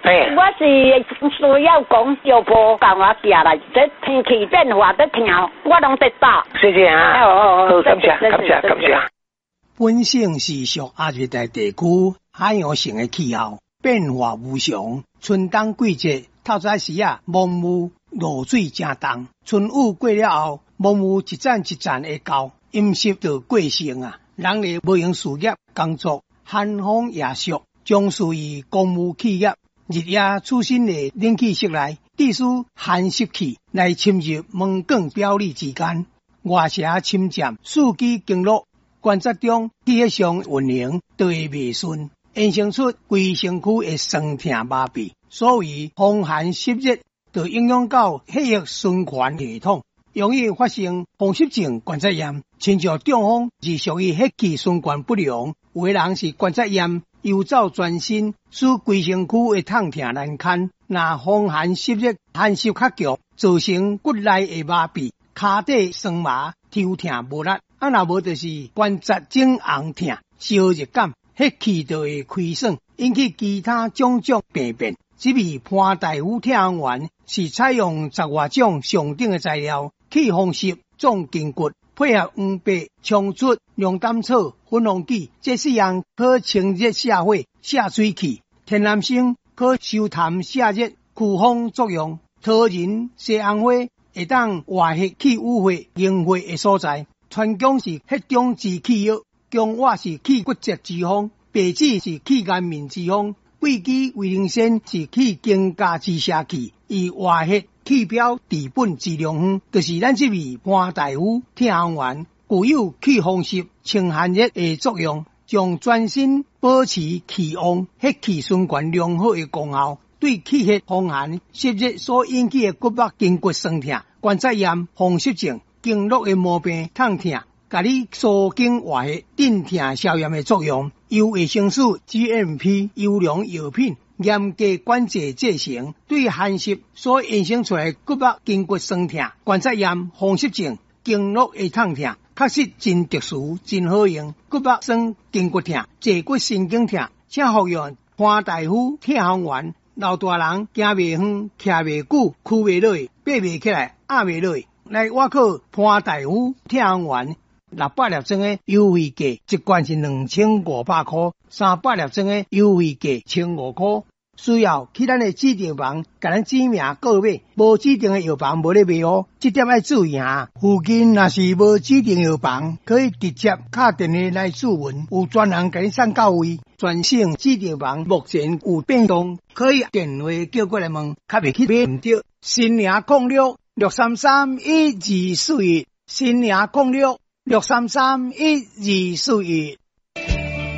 我是需要讲小婆教我寄来，这天气变化得听，我拢得打。 谢谢啊，好，感谢。 本省是属亚热带地区海洋性的气候，变化无常。春冬季节透早时蒙雾露水正重，春雨过了后，蒙雾一阵一阵会到，阴湿就过盛啊。人类无用事业工作，寒风夜暑，将属于公务企业。日夜出身的冷气室内，必须寒湿气来侵入门岗表里之间，外邪侵占，四季经络观察中气血上运行都会未顺，衍生出规身躯的酸痛麻痹。所以风寒湿热就影响到血液循环系统，容易发生风湿症关节炎。亲像中风是属于血气循环不良，有的人是关节炎游走全身，使规身躯会痛痛难堪。若风寒湿热寒湿较强，造成骨内的麻痹、骹底酸麻、头痛无力。若无就是关节肿红痛、烧热感，血气就会亏损，引起其他种种病变。这位潘大夫听完是采用10外种上等的材料，去风湿、壮筋骨，配合黄白、冲出、龙胆草、粉红杞，这4样可清热下火、下水气。天南星可收痰下热、驱风作用。桃仁、西红花会当活血去瘀血、凝血的所在。川芎是血中之气药，姜蛙是去骨折之方，白芷是去颜面之方。桂枝、维灵参是去经加之邪气，以活血去表治本之良方，就是咱这位潘大夫听完具有去风湿、清寒热的作用，将全身保持气旺、血气循环良好的功效，对气血风寒湿热所引起的骨膜筋骨酸痛、关节炎、风湿症、经络的毛病、痛痛，甲你疏经活血、镇痛消炎的作用。由卫生署 GMP 优良药品严格管制制成，对寒湿所衍生出来骨膜筋骨酸痛、关节炎、风湿症、经络的痛痛，确实真特殊、真好用。骨膜酸、筋骨痛、坐骨神经痛，请服用潘大夫痛风丸。老大人行袂远、徛袂久、屈袂落、爬袂起来、压袂落，来我靠潘大夫痛风丸。600粒装的优惠价，一罐是2500块，300粒装的优惠价1500块。需要去咱的指定房，甲咱指名购买，无指定的药房无咧卖哦，这点要注意啊。附近若是无指定药房，可以直接打电话来咨询，有专人给你送到位。全省指定房目前有变动，可以电话叫过来问，较袂去买唔到。新营06 633 1241，新营06 633 1241。